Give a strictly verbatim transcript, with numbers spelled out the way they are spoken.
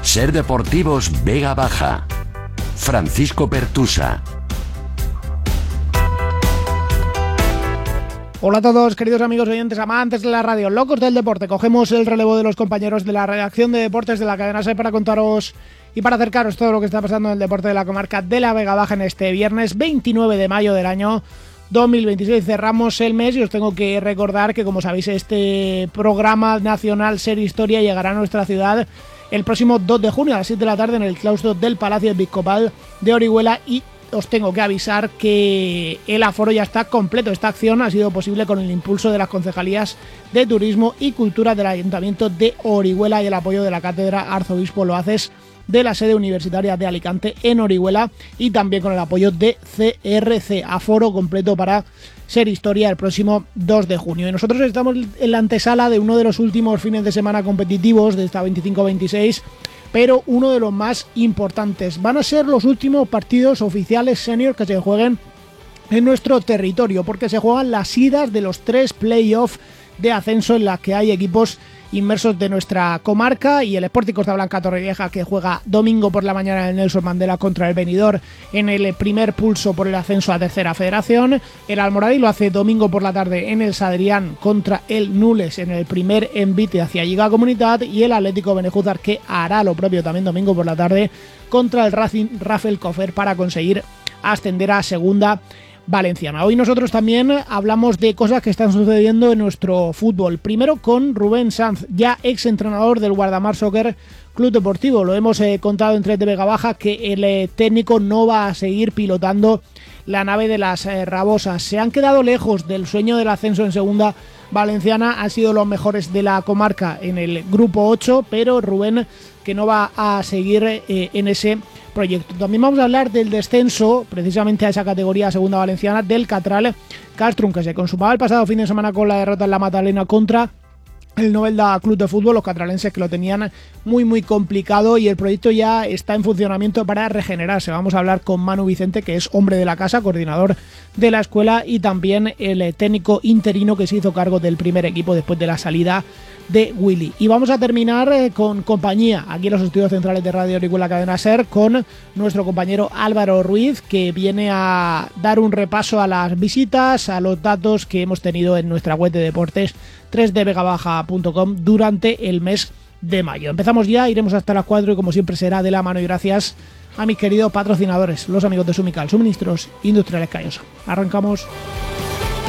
Ser Deportivos Vega Baja. Francisco Pertusa. Hola a todos, queridos amigos oyentes, amantes de la radio, locos del deporte. Cogemos el relevo de los compañeros de la redacción de deportes de la cadena SER para contaros y para acercaros todo lo que está pasando en el deporte de la comarca de la Vega Baja en este viernes veintinueve de mayo del año dos mil veintiséis. Cerramos el mes y os tengo que recordar que, como sabéis, este programa nacional SER Historia llegará a nuestra ciudad el próximo dos de junio a las siete de la tarde en el claustro del Palacio Episcopal de Orihuela, y os tengo que avisar que el aforo ya está completo. Esta acción ha sido posible con el impulso de las concejalías de Turismo y Cultura del Ayuntamiento de Orihuela y el apoyo de la Cátedra Arzobispo Loaces de la sede universitaria de Alicante en Orihuela, y también con el apoyo de C R C. Aforo completo para SER Historia el próximo dos de junio. Y nosotros estamos en la antesala de uno de los últimos fines de semana competitivos de esta veinticinco veintiséis, pero uno de los más importantes. Van a ser los últimos partidos oficiales senior que se jueguen en nuestro territorio, porque se juegan las idas de los tres playoffs de ascenso en las que hay equipos inmersos de nuestra comarca, y el Sporting Costa Blanca Torrevieja, que juega domingo por la mañana en el Nelson Mandela contra el Benidorm en el primer pulso por el ascenso a tercera federación. El Almoradí lo hace domingo por la tarde en el Sadrián contra el Nules en el primer envite hacia Lliga Comunitat, y el Atlético Benejúzar, que hará lo propio también domingo por la tarde contra el Racing Rafael Cofer para conseguir ascender a segunda valenciana. Hoy nosotros también hablamos de cosas que están sucediendo en nuestro fútbol. Primero con Rubén Sanz, ya ex entrenador del Guardamar Soccer Club Deportivo. Lo hemos eh, contado en Tres de Vega Baja, que el eh, técnico no va a seguir pilotando la nave de las eh, Rabosas. Se han quedado lejos del sueño del ascenso en segunda valenciana, han sido los mejores de la comarca en el grupo ocho, pero Rubén, que no va a seguir eh, en ese proyecto. También vamos a hablar del descenso, precisamente a esa categoría segunda valenciana, del Catral Castrum, que se consumaba el pasado fin de semana con la derrota en la Magdalena contra el Novelda Club de Fútbol, los catralenses que lo tenían muy muy complicado, y el proyecto ya está en funcionamiento para regenerarse. Vamos a hablar con Manu Vicente, que es hombre de la casa, coordinador de la escuela, y también el técnico interino que se hizo cargo del primer equipo después de la salida de Willy. Y vamos a terminar eh, con compañía aquí en los estudios centrales de Radio Orihuela Cadena SER con nuestro compañero Álvaro Ruiz, que viene a dar un repaso a las visitas, a los datos que hemos tenido en nuestra web de deportes tres d vega baja punto com durante el mes de mayo. Empezamos ya, iremos hasta las cuatro y como siempre será de la mano y gracias a mis queridos patrocinadores, los amigos de Sumical, Suministros Industriales Callosa. Arrancamos.